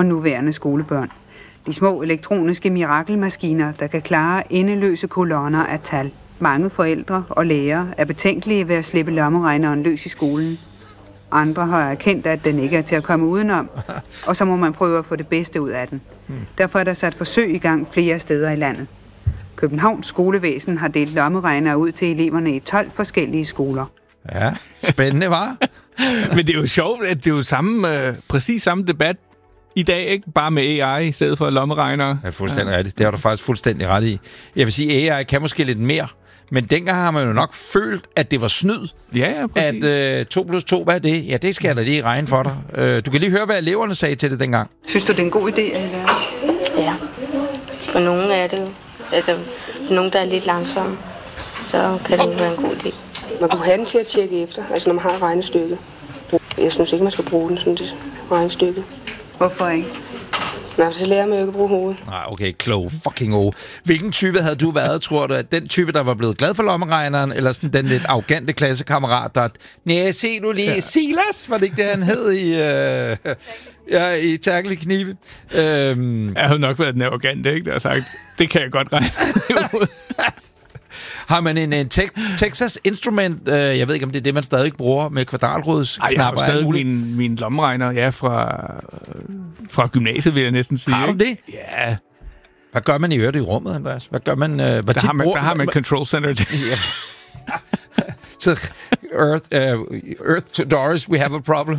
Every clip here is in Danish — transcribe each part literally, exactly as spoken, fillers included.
og nuværende skolebørn. De små elektroniske mirakelmaskiner, der kan klare endeløse kolonner af tal. Mange forældre og lærere er betænkelige ved at slippe lommeregneren løs i skolen. Andre har erkendt, at den ikke er til at komme udenom, og så må man prøve at få det bedste ud af den. Derfor er der sat forsøg i gang flere steder i landet. Københavns skolevæsen har delt lommeregnere ud til eleverne i tolv forskellige skoler. Ja, spændende, var. Men det er jo sjovt, at det er jo samme, øh, præcis samme debat i dag, ikke? Bare med A I i stedet for lommeregnere. Ja, fuldstændig ja. rigtigt. Det har du faktisk fuldstændig ret i. Jeg vil sige, A I kan måske lidt mere, men dengang har man jo nok følt, at det var snyd. Ja, ja, præcis. At øh, to plus to, hvad er det? Ja, det skal jeg da lige regne for dig. Øh, du kan lige høre, hvad eleverne sagde til det dengang. Synes du, det er en god idé, at I lærer? Ja. For nogle er det jo. Altså, for nogle, der er lidt langsomme, så kan det jo være en god idé. Man kunne have den til at tjekke efter, altså når man har et regnestykke. Jeg synes ikke, man skal bruge den sådan til regnestykke. Hvorfor ikke? Nej, så lærer man jo ikke at bruge hovedet. Nej, okay, klog fucking o. Hvilken type havde du været, tror du? Den type, der var blevet glad for lommeregneren, eller sådan den lidt arrogante klassekammerat, der... Næh, se nu lige, ja. Silas, var det ikke det, han hed i... Øh, ja, i Tackle Knive? Øhm. Jeg havde nok været den arrogante, ikke? Der har sagt, det kan jeg godt regne ud. Har man en, en te- Texas Instrument, øh, jeg ved ikke, om det er det, man stadig bruger med kvadratrudsknapper? Jeg har stadig min, min lommeregner, ja, fra, fra gymnasiet, vil jeg næsten sige. Har du det? Ja. Hvad gør man i øvrigt i rummet, Andreas? Hvad gør man? Øh, hvad der, har man bruger, der har man hvad, control center til. Ja. Så Earth, uh, Earth to Doris, we have a problem.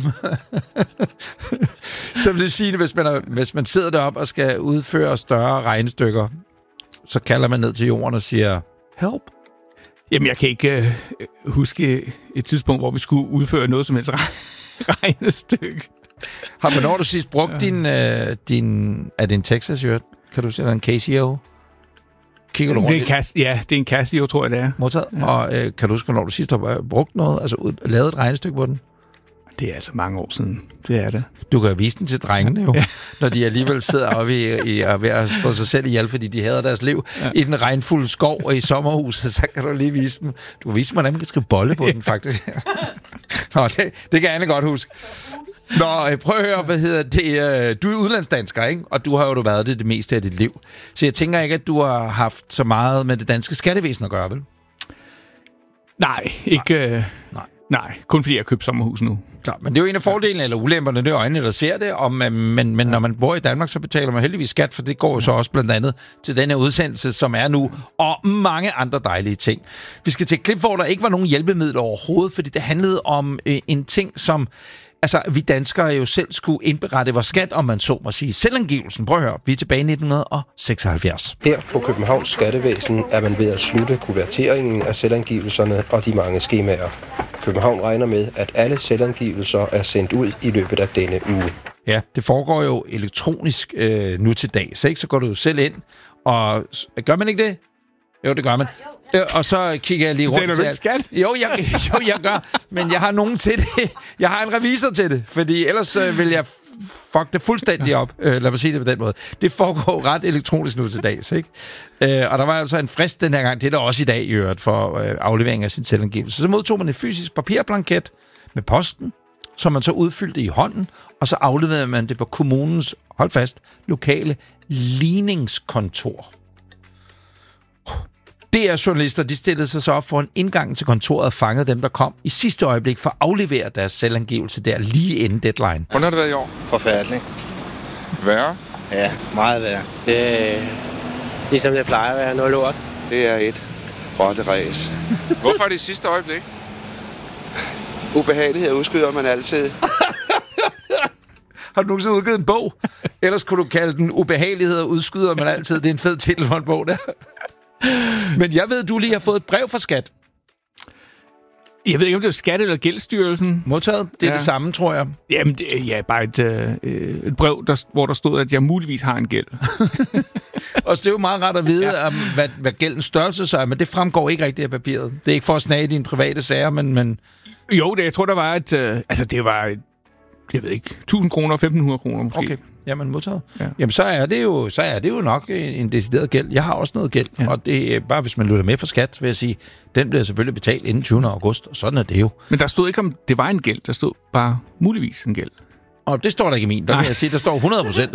Så vil det sige, hvis man, er, hvis man sidder deroppe og skal udføre større regnestykker, så kalder man ned til jorden og siger, help. Jamen, jeg kan ikke øh, huske et tidspunkt, hvor vi skulle udføre noget som helst regnestykke. Har man, når du sidst brugt ja. din, øh, din... Er det en Texas-shirt? Kan du sige, en Casio? Kigger du rundt? Det er Cas- ja, det er en Casio, tror jeg, det er. Modtaget. Ja. Og øh, kan du huske, når du sidst har brugt noget? Altså ud, lavet et regnestykke på den? Det er altså mange år siden. Det er det. Du kan vise den til drengene jo, ja. Når de alligevel sidder oppe i, i, og ved at slå sig selv ihjel, fordi de hader deres liv ja. I den regnfulde skov og i sommerhuset, så kan du lige vise dem. Du kan vise dem, hvordan man kan skrive bolle på ja. Den, faktisk. Nå, det, det kan Anne godt huske. Nå, prøv at høre, hvad hedder det? Du er udlandsdansker, ikke? Og du har jo været det det meste af dit liv. Så jeg tænker ikke, at du har haft så meget med det danske skattevæsen at gøre, vel? Nej, ikke... Nej. Øh, Nej. nej, kun fordi jeg har købt sommerhus nu. Klar, men det er jo en af fordelene eller ulemperne, det er øjnene, der ser det. Og, men men ja. Når man bor i Danmark, så betaler man heldigvis skat, for det går jo ja. Så også blandt andet til denne udsendelse, som er nu, og mange andre dejlige ting. Vi skal til et klip, hvor der ikke var nogen hjælpemidler overhovedet, fordi det handlede om øh, en ting, som... Altså, vi danskere jo selv skulle indberette vores skat, om man så må sige. Selvangivelsen, prøv at høre, vi er tilbage i nitten seksoghalvfjerds. Her på Københavns Skattevæsen er man ved at slutte kuverteringen af selvangivelserne og de mange skemaer. København regner med, at alle selvangivelser er sendt ud i løbet af denne uge. Ja, det foregår jo elektronisk øh, nu til dags, ikke? Så går du jo selv ind, og gør man ikke det? Jo, det gør man. Og så kigger jeg lige rundt til skat? Jo, jeg, jo, jeg gør. Men jeg har nogen til det. Jeg har en revisor til det. Fordi ellers øh, vil jeg fuck det fuldstændig op. Øh, lad mig sige det på den måde. Det foregår ret elektronisk nu til dags, ikke? Øh, og der var altså en frist den her gang. Det er der også i dag i øvrigt for øh, aflevering af sin selvangivelse. Så modtog man en fysisk papirblanket med posten, som man så udfyldte i hånden, og så afleverede man det på kommunens, hold fast, lokale ligningskontor. D R-journalister, de stillede sig så op for en indgang til kontoret og fangede dem, der kom i sidste øjeblik for at aflevere deres selvangivelse der lige inden deadline. Hvordan har det været i år? Forfærdeligt. Værre? Ja, meget værre. Det er ligesom det plejer at være noget lort. Det er et rotteræs. Hvorfor er det i sidste øjeblik? Ubehagelighed udskyder man altid. Har du nogensinde udgivet en bog? Ellers kunne du kalde den ubehagelighed udskyder man altid. Det er en fed titel for en bog der. Men jeg ved, du lige har fået et brev fra Skat. Jeg ved ikke, om det er Skat eller Gældsstyrelsen. Modtaget. Det er ja. Det samme, tror jeg. Jamen, det er ja, bare et, øh, et brev, der, hvor der stod, at jeg muligvis har en gæld. Og det er jo meget rart at vide, ja. om, hvad, hvad gældens størrelse så er, men det fremgår ikke rigtigt af papiret. Det er ikke for at snage dine private sager, men... men... Jo, det, jeg tror, der var et... Øh, altså, det var et, jeg ved ikke, tusind kroner, femten hundrede kroner måske. Okay. Jamen, modtaget. Ja. Ja. Jamen, så er, det jo, så er det jo nok en, en decideret gæld. Jeg har også noget gæld, ja. Og det er bare, hvis man lytter med for Skat, vil jeg sige, den bliver selvfølgelig betalt inden tyvende august, og sådan er det jo. Men der stod ikke, om det var en gæld. Der stod bare muligvis en gæld. Og det står der ikke i min. Der vil jeg sige, der står hundrede procent